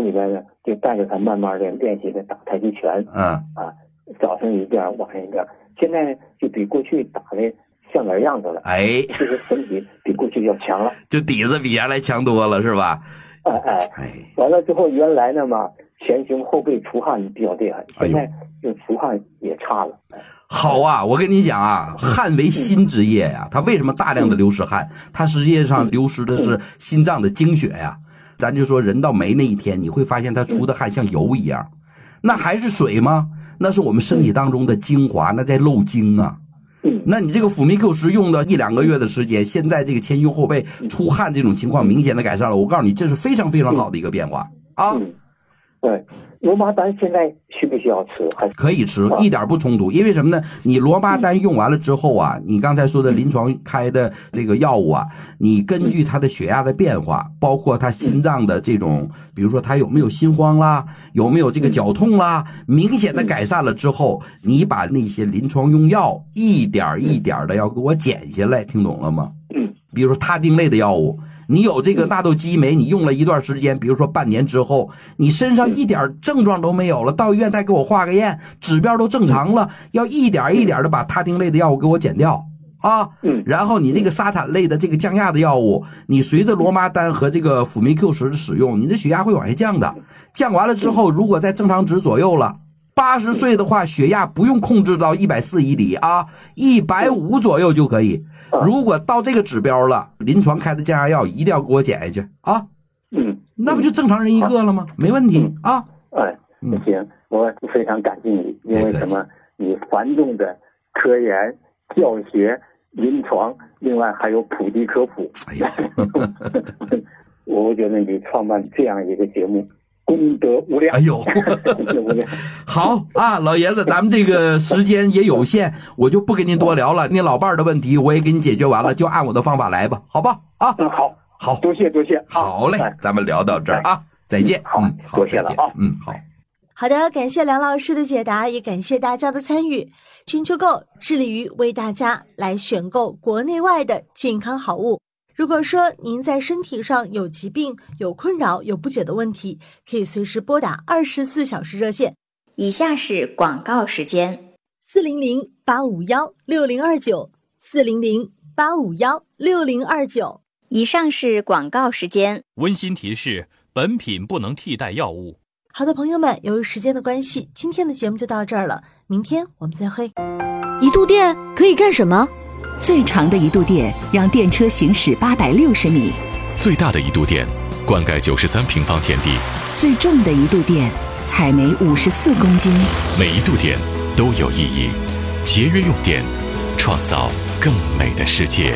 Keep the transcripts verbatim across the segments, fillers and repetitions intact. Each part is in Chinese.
屋里边呢，就带着他慢慢的练习的打太极拳。 嗯啊，早上一遍，晚上一遍。现在呢，就比过去打的像点样子了。 哎， 这个身体比过去要强了， 就底子比原来强多了，是吧？ 哎哎哎，完了之后，原来呢嘛，前胸后背出汗比较厉害，现在就出汗也差了。 好啊，我跟你讲啊，汗为心之液呀，它为什么大量的流失汗？它实际上流失的是心脏的精血呀。咱就说人到没那一天，你会发现它出的汗像油一样，那还是水吗？那是我们身体当中的精华，那在漏精啊。那你这个辅酶 Q 十用了一两个月的时间，现在这个前胸后背出汗这种情况明显的改善了，我告诉你，这是非常非常好的一个变化啊。 对，罗马丹现在需不需要吃？还可以吃，一点不冲突。因为什么呢？你罗马丹用完了之后啊，你刚才说的临床开的这个药物啊，你根据他的血压的变化，包括他心脏的这种，比如说他有没有心慌啦，有没有这个绞痛啦，明显的改善了之后，你把那些临床用药一点一点的要给我减下来，听懂了吗？嗯，比如说他汀类的药物。你有这个纳豆激酶，你用了一段时间，比如说半年之后，你身上一点症状都没有了，到医院再给我化个验，指标都正常了，要一点一点的把他汀类的药物给我减掉啊。然后你这个沙坦类的这个降压的药物，你随着罗马丹和这个辅酶 Q 十的使用，你的血压会往下降的。降完了之后，如果在正常值左右了，八十岁的话，血压不用控制到一百四以里啊，一百五左右就可以。如果到这个指标了，临床开的降压药一定要给我减下去啊。嗯，那不就正常人一个了吗？没问题啊。 哎，行，我非常感激你，因为什么？你繁重的科研、教学、临床，另外还有普及科普。哎呀，我觉得你创办这样一个节目，功德无量。 哎呦，好啊，老爷子，咱们这个时间也有限，我就不跟您多聊了。您老伴儿的问题我也给你解决完了，就按我的方法来吧，好吧？啊， 嗯，好， 好， 多谢多谢。 好嘞，咱们聊到这儿啊，再见。 好， 嗯， 多谢了啊， 嗯，好。 好的，感谢梁老师的解答，也感谢大家的参与。全球购致力于为大家来选购国内外的健康好物。如果说您在身体上有疾病、有困扰、有不解的问题，可以随时拨打二十四小时热线。 以下是广告时间： 四零零八五幺六零二九，四零零八五幺六零二九。 以上是广告时间。 温馨提示：本品不能替代药物。 好的，朋友们，由于时间的关系，今天的节目就到这儿了。明天我们再会。 一度电可以干什么？ 最长的一度电让电车行驶八百六十米， 最大的一度电灌溉九十三平方田地， 最重的一度电采煤五十四公斤。 每一度电都有意义，节约用电，创造更美的世界。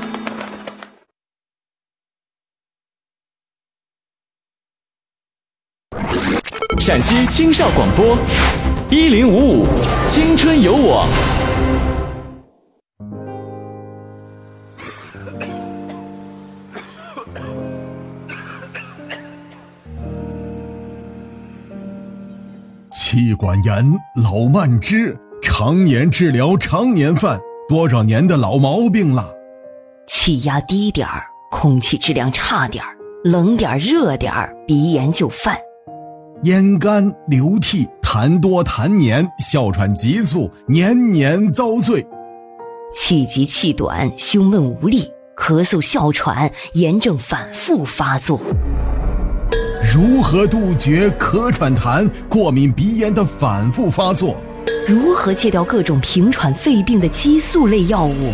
陕西青少广播一零五五青春有我。 气管炎、老慢支，常年治疗常年犯，多少年的老毛病了。 气压低点儿，空气质量差点儿，冷点儿热点儿，鼻炎就犯。 咽干、流涕、痰多痰黏，哮喘急促，年年遭罪。 气急气短，胸闷无力，咳嗽哮喘，炎症反复发作。 如何杜绝咳喘痰、过敏鼻炎的反复发作？ 如何戒掉各种平喘肺病的激素类药物？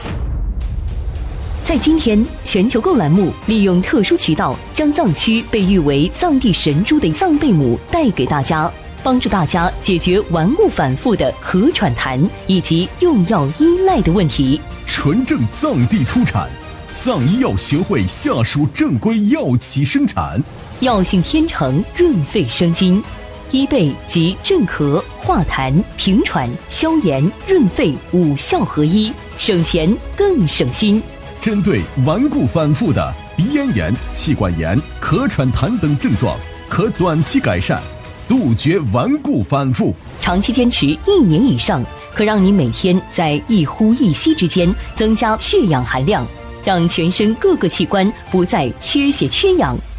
在今天全球购栏目利用特殊渠道，将藏区被誉为藏地神猪的藏贝母带给大家，帮助大家解决顽固反复的咳喘痰以及用药依赖的问题。 纯正藏地出产，藏医药学会下属正规药企生产， 药性天成，润肺生津，医贝及镇咳、化痰、平喘、消炎、润肺五效合一，省钱更省心。 针对顽固反复的鼻咽炎、气管炎、咳喘痰等症状，可短期改善，杜绝顽固反复。 长期坚持一年以上，可让你每天在一呼一吸之间增加血氧含量，让全身各个器官不再缺血缺氧，